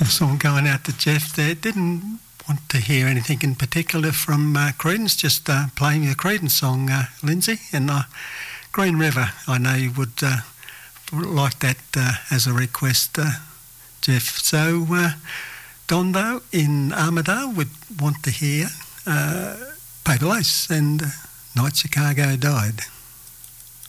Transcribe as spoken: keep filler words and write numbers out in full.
song going out to Jeff there. Didn't want to hear anything in particular from uh, Creedence, just uh, playing a Creedence song, uh, Lindsay. And uh, Green River, I know you would uh, like that uh, as a request, uh, Jeff. So uh, Dondo in Armidale would want to hear uh, Paper Lace and uh, Night Chicago Died.